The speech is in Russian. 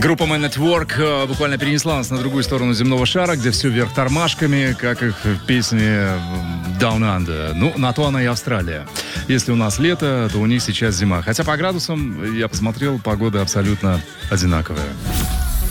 Группа Man at Work буквально перенесла нас на другую сторону земного шара, где все вверх тормашками, как их в песне Down Under. Ну, на то она и Австралия. Если у нас лето, то у них сейчас зима. Хотя по градусам, я посмотрел, погода абсолютно одинаковая.